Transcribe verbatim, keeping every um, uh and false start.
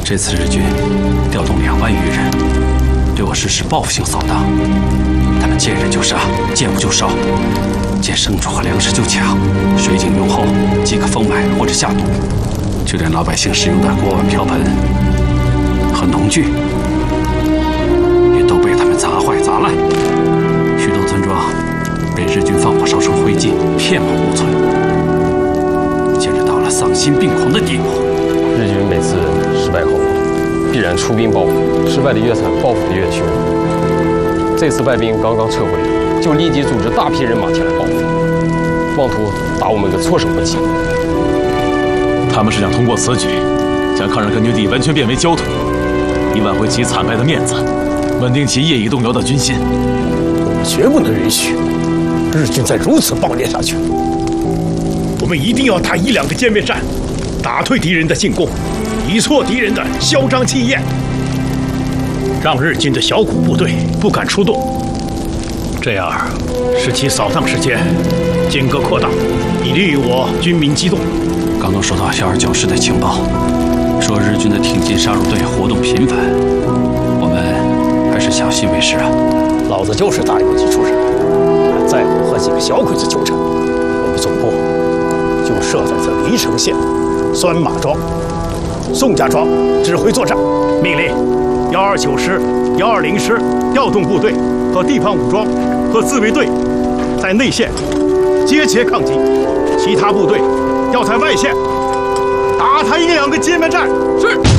这次日军调动两万余人，对我实施报复性扫荡。他们见人就杀，见物就烧，见牲畜和粮食就抢，水井用后即可封埋或者下毒。就连老百姓使用的锅碗瓢盆和农具，也都被他们砸坏砸烂。许多村庄被日军放火烧成灰烬，片木无存，简直到了丧心病狂的地步。 日军每次失败后，必然出兵报复，失败的越惨，报复的越凶。这次败兵刚刚撤回，就立即组织大批人马前来报复，妄图打我们个措手不及。 他们是想通过此举，将抗日根据地完全变为焦土，以挽回其惨败的面子，稳定其业已动摇的军心。 我们绝不能允许日军再如此暴虐下去。 我们一定要打一两个歼灭战，打退敌人的进攻，以挫敌人的嚣张气焰，让日军的小股部队不敢出动，这样使其扫荡时间间隔扩大，以利于我军民机动。 刚刚收到幺二九师的情报，说日军的挺进杀戮队活动频繁，我们还是小心为是啊。 老子就是大游击出身，再不和几个小鬼子纠缠，我们总部就设在这黎城县酸马庄、宋家庄指挥作战。 命令幺二九师、幺二零师调动部队和地方武装和自卫队在内线节节抗击，其他部队要在外线打他一两个歼灭战。 是。